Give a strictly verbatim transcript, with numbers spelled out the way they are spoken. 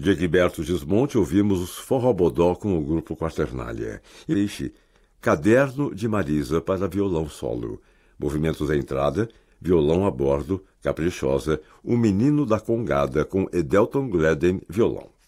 De Egberto Gismonti, ouvimos os Forrobodó com o grupo Quaternália. E Eixe, Caderno de Marisa para violão solo. Movimentos da entrada, violão a bordo, Caprichosa, O Menino da Congada com Edelton Gleden, violão.